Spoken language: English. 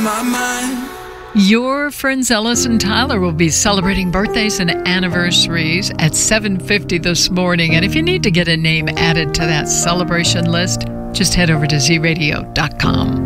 my mind. Your friends Ellis and Tyler will be celebrating birthdays and anniversaries at 7:50 this morning. And if you need to get a name added to that celebration list, just head over to zradio.com.